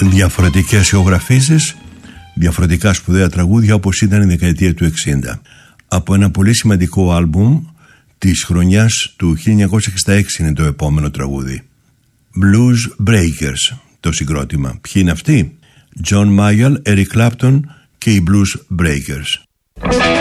Διαφορετικές ηχογραφήσεις, διαφορετικά σπουδαία τραγούδια όπως ήταν η δεκαετία του 60. Από ένα πολύ σημαντικό άλμπουμ της χρονιάς του 1966 είναι το επόμενο τραγούδι. Blues Breakers, το συγκρότημα. Ποιοι είναι αυτοί? John Mayall, Eric Clapton και οι Blues Breakers.